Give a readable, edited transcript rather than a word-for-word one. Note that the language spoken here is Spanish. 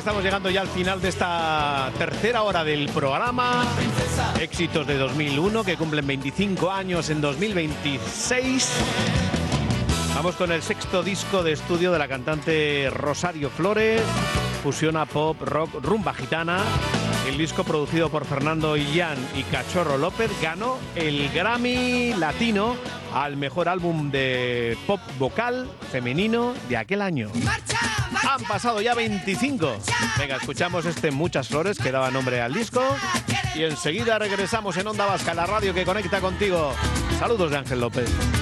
estamos llegando ya al final de esta tercera hora del programa. Éxitos de 2001 que cumplen 25 años en 2026. Vamos con el sexto disco de estudio de la cantante Rosario Flores. Fusiona pop, rock, rumba gitana. El disco, producido por Fernando Illán y Cachorro López, ganó el Grammy Latino al mejor álbum de pop vocal femenino de aquel año. Han pasado ya 25. Venga, escuchamos Muchas Flores, que daba nombre al disco. Y enseguida regresamos en Onda Vasca, la radio que conecta contigo. Saludos de Ángel López.